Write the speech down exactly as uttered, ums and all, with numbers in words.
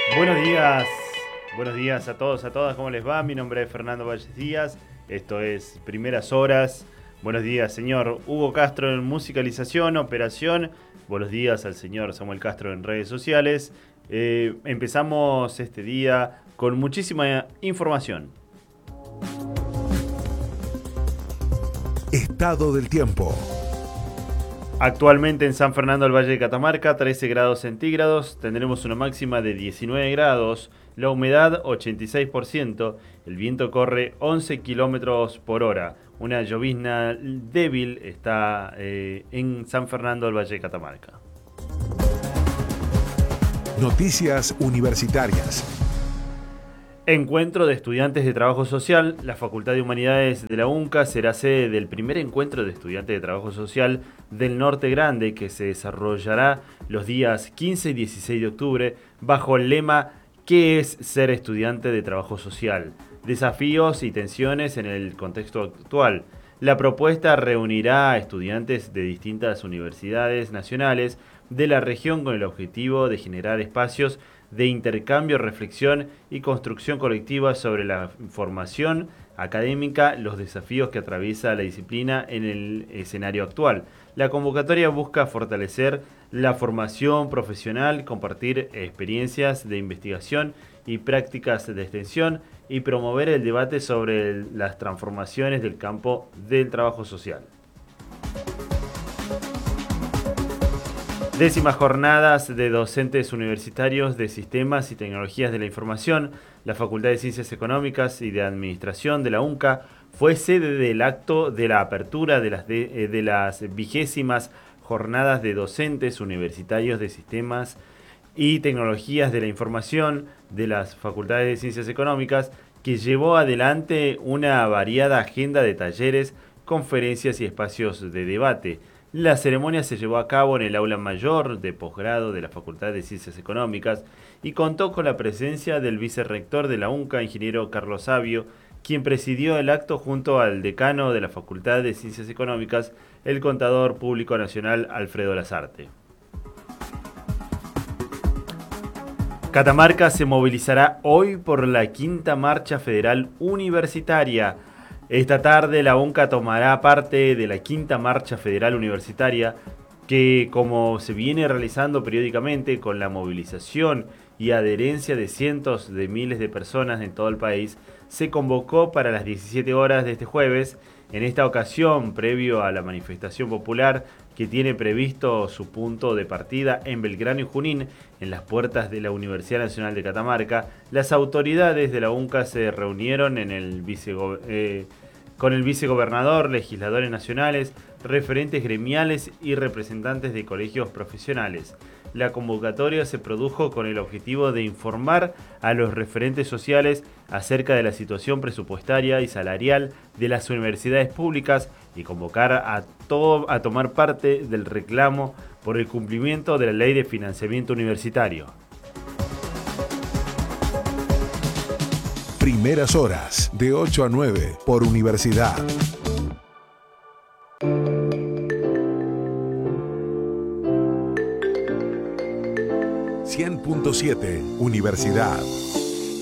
Buenos días, buenos días a todos, a todas, ¿cómo les va? Mi nombre es Fernando Valles Díaz, esto es Primeras Horas. Buenos días, señor Hugo Castro en musicalización, operación. Buenos días al señor Samuel Castro en redes sociales. Eh, empezamos este día con muchísima información. Estado del tiempo. Actualmente en San Fernando del Valle de Catamarca, trece grados centígrados, tendremos una máxima de diecinueve grados, la humedad ochenta y seis por ciento, el viento corre once kilómetros por hora, una llovizna débil está eh, en San Fernando del Valle de Catamarca. Noticias universitarias. Encuentro de estudiantes de trabajo social. La Facultad de Humanidades de la UNCA será sede del primer encuentro de estudiantes de trabajo social del Norte Grande, que se desarrollará los días quince y dieciséis de octubre bajo el lema ¿Qué es ser estudiante de trabajo social? Desafíos y tensiones en el contexto actual. La propuesta reunirá a estudiantes de distintas universidades nacionales de la región con el objetivo de generar espacios de intercambio, reflexión y construcción colectiva sobre la formación académica, los desafíos que atraviesa la disciplina en el escenario actual. La convocatoria busca fortalecer la formación profesional, compartir experiencias de investigación y prácticas de extensión y promover el debate sobre las transformaciones del campo del trabajo social. Décimas jornadas de docentes universitarios de Sistemas y Tecnologías de la Información. La Facultad de Ciencias Económicas y de Administración de la UNCA fue sede del acto de la apertura de las, de, de las vigésimas jornadas de docentes universitarios de Sistemas y Tecnologías de la Información de las Facultades de Ciencias Económicas, que llevó adelante una variada agenda de talleres, conferencias y espacios de debate. La ceremonia se llevó a cabo en el aula mayor de posgrado de la Facultad de Ciencias Económicas y contó con la presencia del vicerrector de la UNCA, ingeniero Carlos Savio, quien presidió el acto junto al decano de la Facultad de Ciencias Económicas, el contador público nacional Alfredo Lazarte. Catamarca se movilizará hoy por la quinta marcha federal universitaria. Esta tarde la UNCA tomará parte de la quinta marcha federal universitaria que, como se viene realizando periódicamente con la movilización y adherencia de cientos de miles de personas en todo el país, se convocó para las diecisiete horas de este jueves. En esta ocasión, previo a la manifestación popular que tiene previsto su punto de partida en Belgrano y Junín, en las puertas de la Universidad Nacional de Catamarca, las autoridades de la UNCA se reunieron en el vicegob- eh, con el vicegobernador, legisladores nacionales, referentes gremiales y representantes de colegios profesionales. La convocatoria se produjo con el objetivo de informar a los referentes sociales acerca de la situación presupuestaria y salarial de las universidades públicas y convocar a, todo, a tomar parte del reclamo por el cumplimiento de la Ley de Financiamiento Universitario. Primeras Horas, de ocho a nueve, por Universidad. cien punto siete, Universidad.